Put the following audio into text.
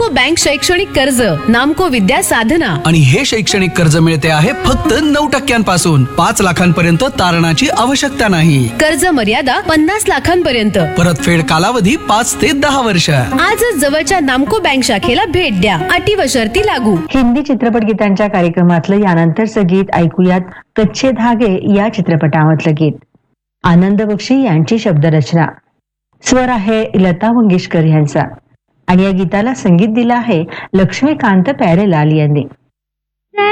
Bank शैक्षणिक कर्ज, नामको विद्या साधना. आणि हे शैक्षणिक कर्ज मिळते आहे फक्त 9% 5 लाखांपर्यंत तारणाची आवश्यकता नाही. कर्ज मर्यादा 50 लाखांपर्यंत. परतफेड कालावधी 5 ते 10 वर्ष. आजच जवळच्या नामको बँक शाखेला भेट द्या. अटी व शर्ती लागू. हिंदी चित्रपट गीतांच्या कार्यक्रमातलं यानंतरचं गीत ऐकूयात. कच्चे धागे या चित्रपटामधलं गीत. आनंद बक्षी यांची शब्दरचना, स्वर आहे लता मंगेशकर यांचा आणि या गीताला संगीत दिलं आहे लक्ष्मीकांत प्यारेलाल यांनी.